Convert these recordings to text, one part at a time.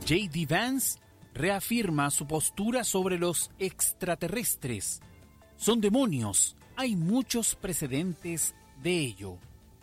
J.D. Vance reafirma su postura sobre los extraterrestres. Son demonios, hay muchos precedentes de ello.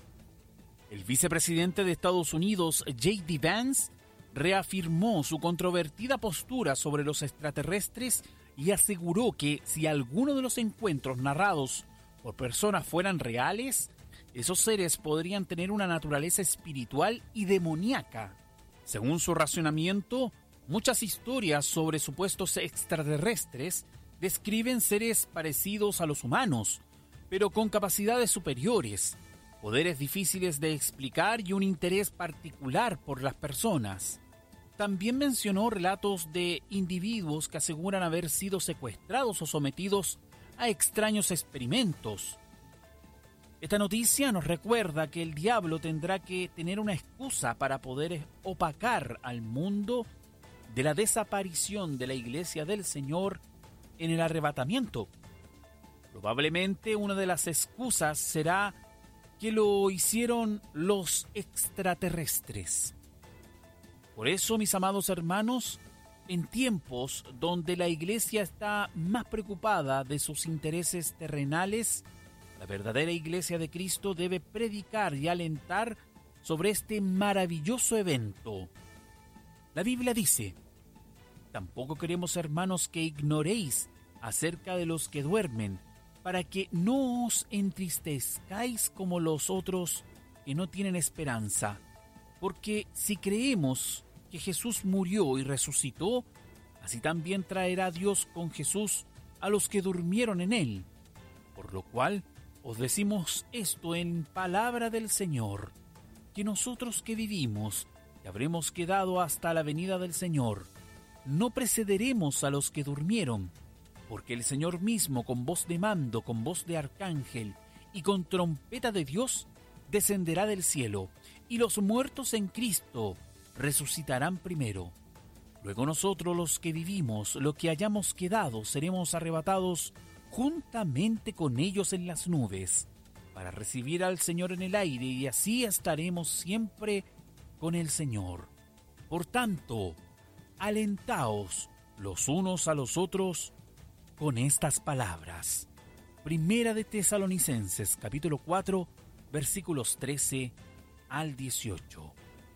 El vicepresidente de Estados Unidos, J.D. Vance, reafirmó su controvertida postura sobre los extraterrestres y aseguró que si alguno de los encuentros narrados por personas fueran reales, esos seres podrían tener una naturaleza espiritual y demoníaca. Según su razonamiento, muchas historias sobre supuestos extraterrestres describen seres parecidos a los humanos, pero con capacidades superiores, poderes difíciles de explicar y un interés particular por las personas. También mencionó relatos de individuos que aseguran haber sido secuestrados o sometidos a extraños experimentos. Esta noticia nos recuerda que el diablo tendrá que tener una excusa para poder opacar al mundo de la desaparición de la Iglesia del Señor en el arrebatamiento. Probablemente una de las excusas será que lo hicieron los extraterrestres. Por eso, mis amados hermanos, en tiempos donde la Iglesia está más preocupada de sus intereses terrenales, la verdadera Iglesia de Cristo debe predicar y alentar sobre este maravilloso evento. La Biblia dice: tampoco queremos, hermanos, que ignoréis acerca de los que duermen, para que no os entristezcáis como los otros que no tienen esperanza. Porque si creemos que Jesús murió y resucitó, así también traerá Dios con Jesús a los que durmieron en él. Por lo cual os decimos esto en palabra del Señor, que nosotros que vivimos y habremos quedado hasta la venida del Señor, no precederemos a los que durmieron, porque el Señor mismo, con voz de mando, con voz de arcángel y con trompeta de Dios, descenderá del cielo, y los muertos en Cristo resucitarán primero. Luego nosotros, los que vivimos, los que hayamos quedado, seremos arrebatados juntamente con ellos en las nubes, para recibir al Señor en el aire, y así estaremos siempre con el Señor. Por tanto, alentaos los unos a los otros con estas palabras. Primera de Tesalonicenses, capítulo 4, versículos 13 al 18.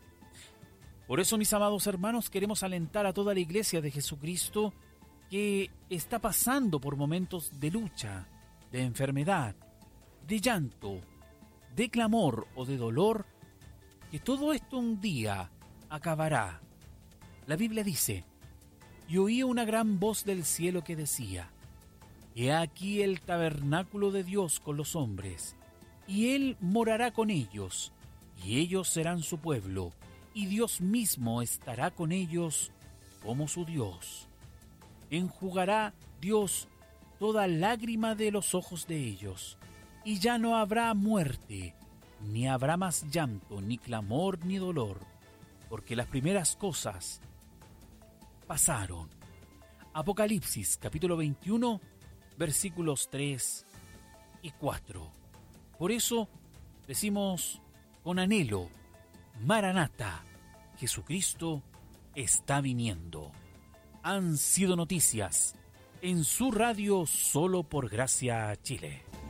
Por eso, mis amados hermanos, queremos alentar a toda la Iglesia de Jesucristo que está pasando por momentos de lucha, de enfermedad, de llanto, de clamor o de dolor, que todo esto un día acabará. La Biblia dice: y oí una gran voz del cielo que decía: he aquí el tabernáculo de Dios con los hombres, y Él morará con ellos, y ellos serán su pueblo, y Dios mismo estará con ellos como su Dios. Enjugará Dios toda lágrima de los ojos de ellos, y ya no habrá muerte, ni habrá más llanto, ni clamor, ni dolor, porque las primeras cosas pasaron. Apocalipsis, capítulo 21, versículos 3 y 4. Por eso decimos con anhelo: Maranata, Jesucristo está viniendo. Han sido noticias en su radio Solo por Gracia Chile.